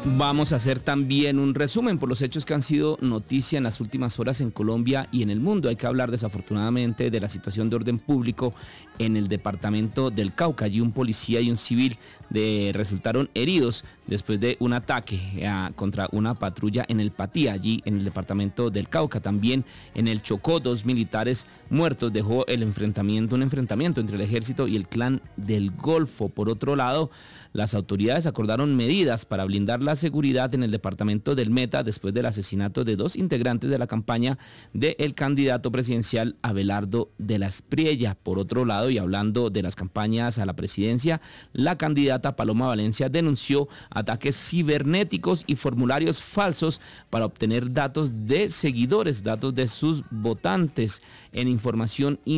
Vamos a hacer también un resumen por los hechos que han sido noticia en las últimas horas en Colombia y en el mundo. Hay que hablar desafortunadamente de la situación de orden público en el departamento del Cauca. Allí un policía y un civil resultaron heridos después de un ataque contra una patrulla en el Patía, allí en el departamento del Cauca. También en el Chocó, 2 militares muertos dejó un enfrentamiento entre el ejército y el clan del Golfo. Por otro lado, las autoridades acordaron medidas para blindar la seguridad en el departamento del Meta después del asesinato de 2 integrantes de la campaña del candidato presidencial Abelardo de la Espriella. Por otro lado, y hablando de las campañas a la presidencia, la candidata Paloma Valencia denunció ataques cibernéticos y formularios falsos para obtener datos de seguidores, datos de sus votantes en información